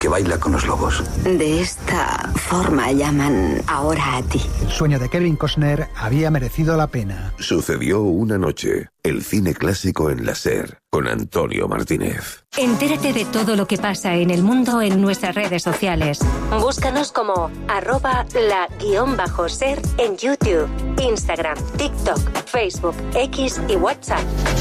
que baila con los lobos. De esta forma llaman ahora a ti. Sueño de Kevin Costner había merecido la pena. Sucedió una noche. El cine clásico en la SER, con Antonio Martínez. Entérate de todo lo que pasa en el mundo en nuestras redes sociales. Búscanos como @la_ser en YouTube, Instagram, TikTok, Facebook, X y WhatsApp.